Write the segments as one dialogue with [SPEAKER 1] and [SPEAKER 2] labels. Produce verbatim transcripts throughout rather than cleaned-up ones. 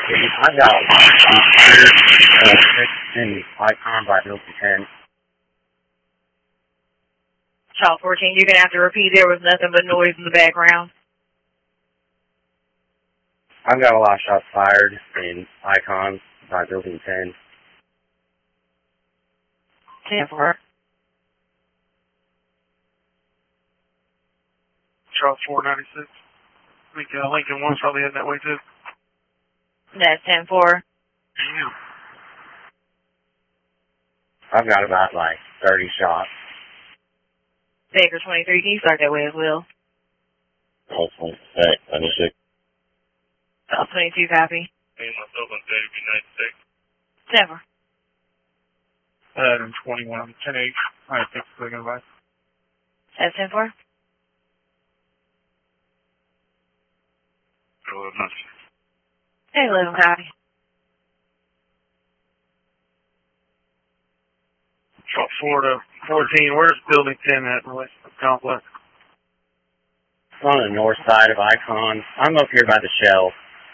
[SPEAKER 1] I got uh, in Icon by Milton ten.
[SPEAKER 2] Child fourteen, you're going to have to repeat. There was nothing but noise in the background.
[SPEAKER 1] I've got a lot of shots fired in Icon by Building ten.
[SPEAKER 2] ten four.
[SPEAKER 3] Charles four ninety-six. I think uh, Lincoln one's probably heading that way too.
[SPEAKER 2] That's ten four.
[SPEAKER 3] Damn.
[SPEAKER 1] I've got about like thirty shots.
[SPEAKER 2] Baker twenty-three, can you start that way as well?
[SPEAKER 1] Call twenty-six, ninety-six.
[SPEAKER 2] South twenty-two, copy.
[SPEAKER 3] Me and myself on Davey ninety-six.
[SPEAKER 2] ten four.
[SPEAKER 3] Uh, twenty-one, ten eight. ninety-six, clicking by.
[SPEAKER 2] That's ten four. eleven, copy.
[SPEAKER 3] Shot four to fourteen. Where's Building ten at in relation to the complex?
[SPEAKER 1] On the north side of Icon. I'm up here by the Shell.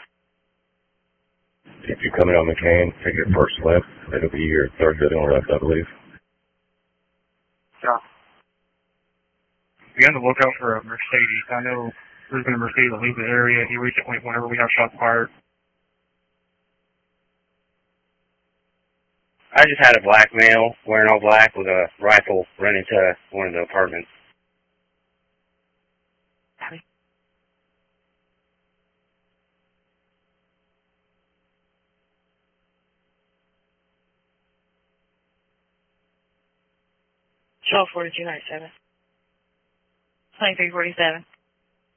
[SPEAKER 4] If you're coming on McCain, take your first left. It'll be your third building on the left, I believe.
[SPEAKER 3] Yeah. Be on the lookout for a Mercedes. I know there's been a Mercedes that leaves the area. You reach it whenever we have shots fired.
[SPEAKER 1] I just had a black male wearing all black with a rifle run into one of the apartments.
[SPEAKER 2] Copy. twelve forty-two ninety-seven. twenty-three forty-seven.